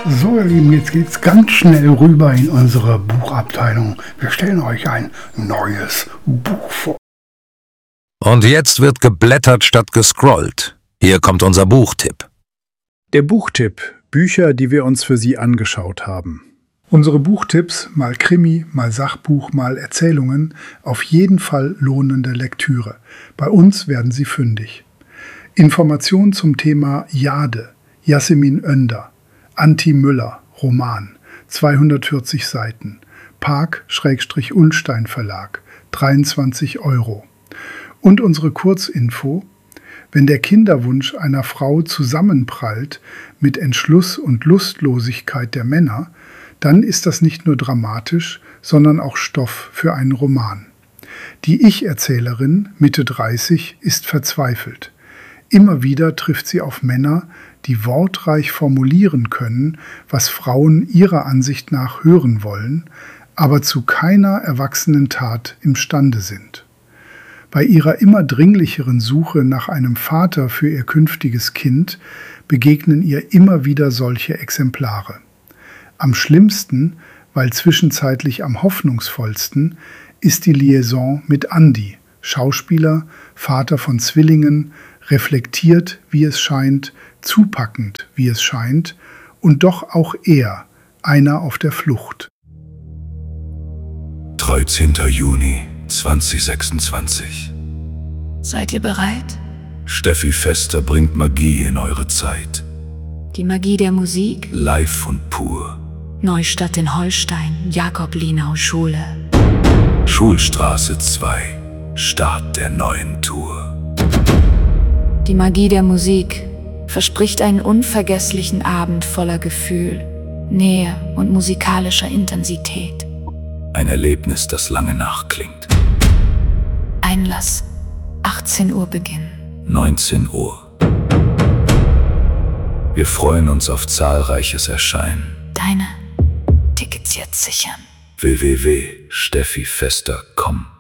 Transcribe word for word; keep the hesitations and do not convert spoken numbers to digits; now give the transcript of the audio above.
So, ihr Lieben, jetzt geht's ganz schnell rüber in unsere Buchabteilung. Wir stellen euch ein neues Buch vor. Und jetzt wird geblättert statt gescrollt. Hier kommt unser Buchtipp. Der Buchtipp: Bücher, die wir uns für Sie angeschaut haben. Unsere Buchtipps, mal Krimi, mal Sachbuch, mal Erzählungen, auf jeden Fall lohnende Lektüre. Bei uns werden Sie fündig. Informationen zum Thema Jade, Yasemin Önder, Anti Müller, Roman, zweihundertvierzig Seiten, Park-Ullstein Verlag, dreiundzwanzig Euro. Und unsere Kurzinfo: Wenn der Kinderwunsch einer Frau zusammenprallt mit Entschluss und Lustlosigkeit der Männer, dann ist das nicht nur dramatisch, sondern auch Stoff für einen Roman. Die Ich-Erzählerin, Mitte dreißig, ist verzweifelt. Immer wieder trifft sie auf Männer, die wortreich formulieren können, was Frauen ihrer Ansicht nach hören wollen, aber zu keiner erwachsenen Tat imstande sind. Bei ihrer immer dringlicheren Suche nach einem Vater für ihr künftiges Kind begegnen ihr immer wieder solche Exemplare. Am schlimmsten, weil zwischenzeitlich am hoffnungsvollsten, ist die Liaison mit Andi, Schauspieler, Vater von Zwillingen, reflektiert, wie es scheint, zupackend, wie es scheint, und doch auch er, einer auf der Flucht. dreizehnter Juni zweitausendsechsundzwanzig. Seid ihr bereit? Steffi Fester bringt Magie in eure Zeit. Die Magie der Musik? Live und pur. Neustadt in Holstein, Jakob-Linau-Schule. Schulstraße zwei. Start der neuen Tour. Die Magie der Musik verspricht einen unvergesslichen Abend voller Gefühl, Nähe und musikalischer Intensität. Ein Erlebnis, das lange nachklingt. Einlass, achtzehn Uhr Beginn. neunzehn Uhr. Wir freuen uns auf zahlreiches Erscheinen. Deine Tickets jetzt sichern. w w w punkt steffi fester punkt com